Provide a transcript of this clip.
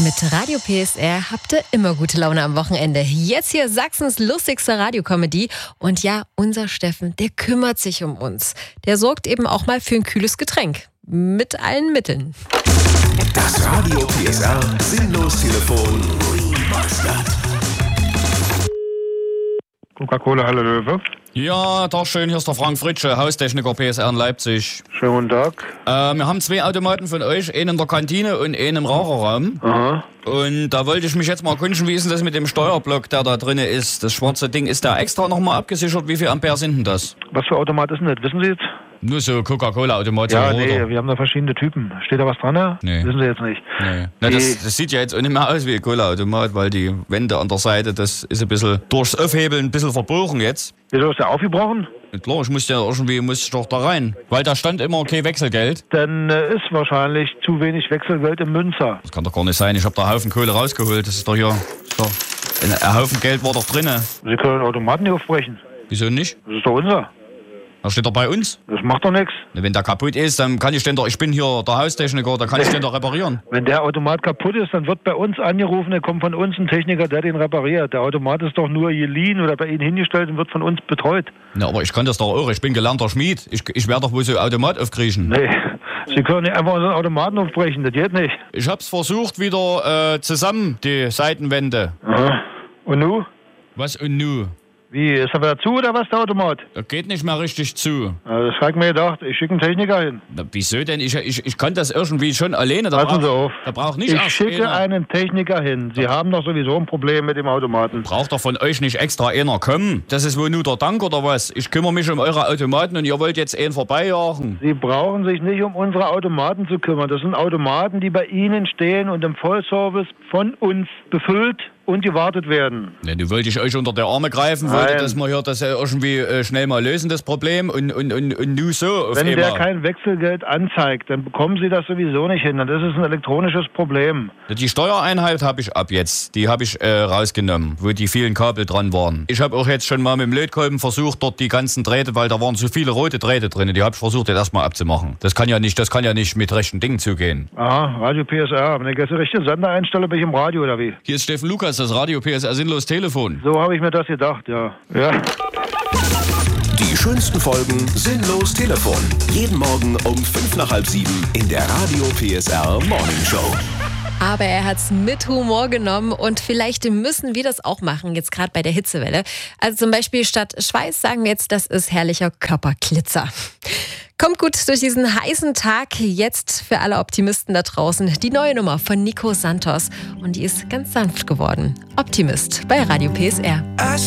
Mit Radio PSR habt ihr immer gute Laune am Wochenende. Jetzt hier Sachsens lustigste Radiokomödie. Und ja, unser Steffen, der kümmert sich um uns. Der sorgt eben auch mal für ein kühles Getränk. Mit allen Mitteln. Das Radio PSR Sinnlos-Telefon. Coca-Cola Halle Löwe. Ja, Tag schön, hier ist der Frank Fritsche, Haustechniker PSR in Leipzig. Schönen guten Tag. Wir haben 2 Automaten von euch, einen in der Kantine und einen im Raucherraum. Aha. Und da wollte ich mich jetzt mal erkundigen, wie ist denn das mit dem Steuerblock, der da drin ist? Das schwarze Ding, ist da extra nochmal abgesichert? Wie viel Ampere sind denn das? Was für Automat ist denn das? Wissen Sie jetzt? Nur so Coca-Cola-Automat. Ja, oder? nee, wir haben da verschiedene Typen. Steht da was dran? Nee. Wissen Sie jetzt nicht. Nee. Na, das sieht ja jetzt auch nicht mehr aus wie ein Cola-Automat, weil die Wände an der Seite, das ist ein bisschen durchs Aufhebeln ein bisschen verbogen jetzt. Wieso ist der aufgebrochen? Klar, ich muss doch da rein, weil da stand immer okay Wechselgeld. Dann ist wahrscheinlich zu wenig Wechselgeld im Münzer. Das kann doch gar nicht sein, ich habe da einen Haufen Kohle rausgeholt, das ist doch hier. So. Ein Haufen Geld war doch drinne. Sie können den Automaten nicht aufbrechen. Wieso nicht? Das ist doch unser. Da steht doch bei uns. Das macht doch nichts. Wenn der kaputt ist, dann kann ich den doch, ich bin hier der Haustechniker, da kann ich den doch reparieren. Wenn der Automat kaputt ist, dann wird bei uns angerufen, dann kommt von uns ein Techniker, der den repariert. Der Automat ist doch nur geliehen oder bei Ihnen hingestellt und wird von uns betreut. Na, aber ich kann das doch auch, ich bin gelernter Schmied. Ich werde doch wohl so ein Automat aufkriechen. Nee, Sie können nicht einfach unseren Automaten aufbrechen, das geht nicht. Ich hab's versucht wieder zusammen, die Seitenwände. Aha. Und nu? Was und nu? Wie, ist er wieder zu oder was, der Automat? Das geht nicht mehr richtig zu. Das habe ich mir gedacht, ich schicke einen Techniker hin. Na, wieso denn? Ich kann das irgendwie schon alleine. Passen Sie auf. Da braucht nicht Ich erst schicke einer. einen Techniker hin. Sie haben doch sowieso ein Problem mit dem Automaten. Braucht doch von euch nicht extra einer kommen. Das ist wohl nur der Dank oder was? Ich kümmere mich um eure Automaten und ihr wollt jetzt einen vorbeijagen. Sie brauchen sich nicht um unsere Automaten zu kümmern. Das sind Automaten, die bei Ihnen stehen und im Vollservice von uns befüllt und gewartet werden. Ne, du wollte ich euch unter die Arme greifen, wollte, dass wir hier das irgendwie schnell mal lösen, das Problem, und nu so auf Wenn einmal. der kein Wechselgeld anzeigt, dann bekommen Sie das sowieso nicht hin. Dann ist es ein elektronisches Problem. Die Steuereinheit habe ich ab jetzt, die habe ich rausgenommen, wo die vielen Kabel dran waren. Ich habe auch jetzt schon mal mit dem Lötkolben versucht, dort die ganzen Drähte, weil da waren so viele rote Drähte drin, die habe ich versucht, jetzt erstmal abzumachen. Das kann ja nicht mit rechten Dingen zugehen. Aha, Radio PSR. Wenn ich jetzt die richtige Sender einstelle, bin ich im Radio oder wie? Hier ist Steffen Lukas, das Radio PSR Sinnlos-Telefon. So habe ich mir das gedacht, ja. Ja. Die schönsten Folgen Sinnlos-Telefon. Jeden Morgen um 6:55 in der Radio PSR Morning Show. Aber er hat's mit Humor genommen und vielleicht müssen wir das auch machen, jetzt gerade bei der Hitzewelle. Also zum Beispiel statt Schweiß sagen wir jetzt, das ist herrlicher Körperglitzer. Kommt gut durch diesen heißen Tag. Jetzt für alle Optimisten da draußen die neue Nummer von Nico Santos. Und die ist ganz sanft geworden. Optimist bei Radio PSR.